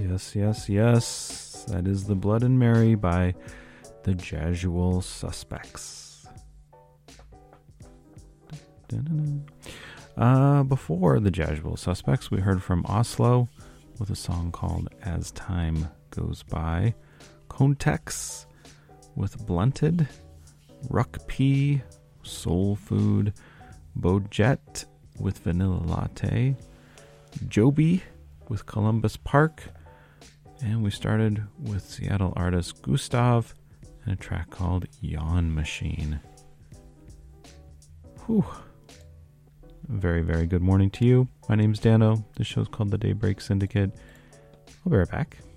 Yes. That is The Blood and Mary by the Jasual Suspects. Before the Jasual Suspects, we heard from Oslo with a song called As Time Goes By. Contex with Blunted. Ruck P, Soul Food. Bojet with Vanilla Latte. Joby with Columbus Park. And we started with Seattle artist Gustav and a track called Yawn Machine. Whew. Very, very good morning to you. My name's Dano. This show's called The Daybreak Syndicate. I'll be right back.